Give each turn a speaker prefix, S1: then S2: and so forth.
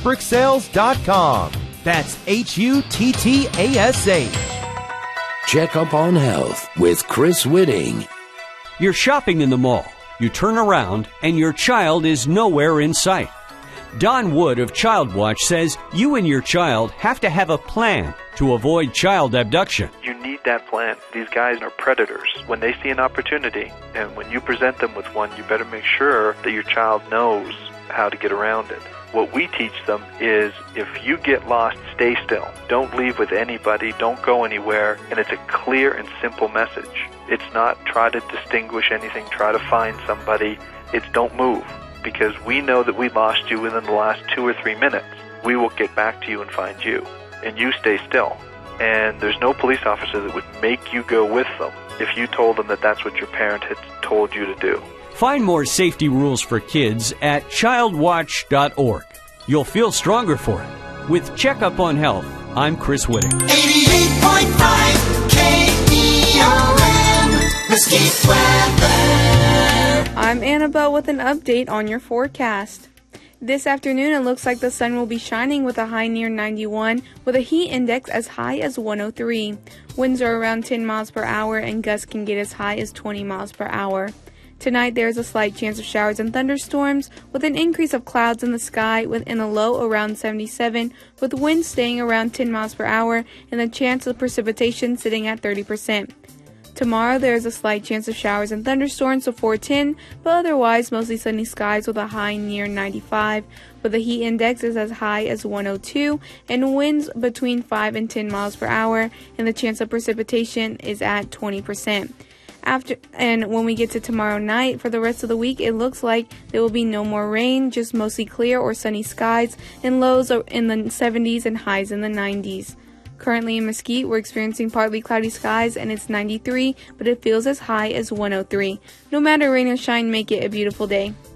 S1: HuttaSbricksales.com. That's HUTTASH.
S2: Check Up on Health with Chris Whitting.
S3: You're shopping in the mall. You turn around, and your child is nowhere in sight. Don Wood of Child Watch says you and your child have to have a plan to avoid child abduction.
S4: You need that plan. These guys are predators. When they see an opportunity, and when you present them with one, you better make sure that your child knows how to get around it. What we teach them is if you get lost, stay still. Don't leave with anybody. Don't go anywhere. And it's a clear and simple message. It's not try to distinguish anything, try to find somebody. It's don't move, because we know that we lost you within the last 2 or 3 minutes. We will get back to you and find you. And you stay still. And there's no police officer that would make you go with them if you told them that that's what your parent had told you to do.
S3: Find more safety rules for kids at childwatch.org. You'll feel stronger for it. With Checkup on Health, I'm Chris Whitting.
S5: 88.5 KEOM, Mesquite Weather.
S6: I'm Annabelle with an update on your forecast. This afternoon, it looks like the sun will be shining with a high near 91, with a heat index as high as 103. Winds are around 10 miles per hour, and gusts can get as high as 20 miles per hour. Tonight, there is a slight chance of showers and thunderstorms, with an increase of clouds in the sky within a low around 77, with winds staying around 10 miles per hour and the chance of precipitation sitting at 30%. Tomorrow, there is a slight chance of showers and thunderstorms before 10, but otherwise mostly sunny skies with a high near 95, with the heat index is as high as 102, and winds between 5 and 10 miles per hour, and the chance of precipitation is at 20%. And when we get to tomorrow night, for the rest of the week, it looks like there will be no more rain, just mostly clear or sunny skies, and lows are in the 70s and highs in the 90s. Currently in Mesquite, we're experiencing partly cloudy skies, and it's 93, but it feels as high as 103. No matter rain or shine, make it a beautiful day.